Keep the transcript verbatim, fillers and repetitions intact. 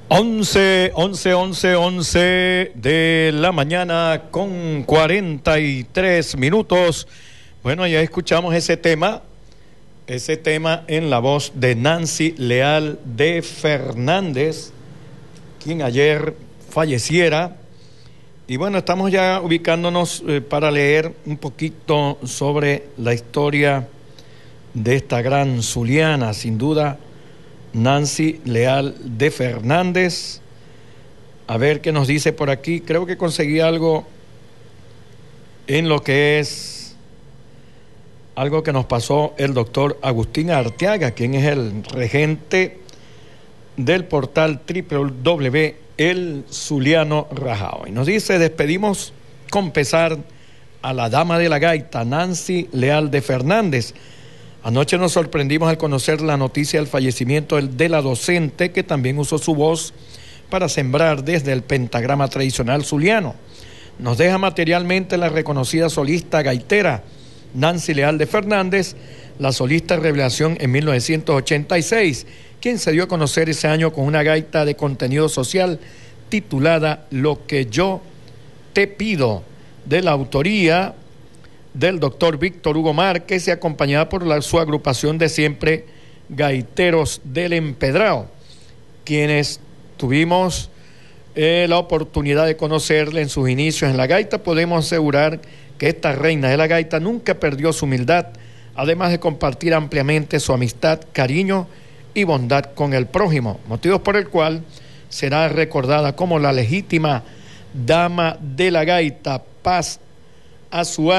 Once, once, once, once de la mañana con cuarenta y tres minutos. Bueno, ya escuchamos ese tema, ese tema en la voz de Nancy Leal de Fernández, quien ayer falleciera. Y bueno, estamos ya ubicándonos eh, para leer un poquito sobre la historia de esta gran zuliana, sin duda, Nancy Leal de Fernández. A ver qué nos dice por aquí. Creo que conseguí algo en lo que es algo que nos pasó el doctor Agustín Arteaga, quien es el regente del portal doble u doble u doble u El Zuliano Rajao. Y nos dice: despedimos con pesar a la dama de la gaita, Nancy Leal de Fernández. Anoche nos sorprendimos al conocer la noticia del fallecimiento de la docente que también usó su voz para sembrar desde el pentagrama tradicional zuliano. Nos deja materialmente la reconocida solista gaitera Nancy Leal de Fernández, la solista revelación en mil novecientos ochenta y seis, quien se dio a conocer ese año con una gaita de contenido social titulada Lo que yo te pido, de la autoría del doctor Víctor Hugo Márquez y acompañada por la, su agrupación de siempre, Gaiteros del Empedrado, quienes tuvimos eh, la oportunidad de conocerle en sus inicios en la gaita. Podemos asegurar que esta reina de la gaita nunca perdió su humildad, además de compartir ampliamente su amistad, cariño y bondad con el prójimo, motivos por el cual será recordada como la legítima dama de la gaita. Paz a su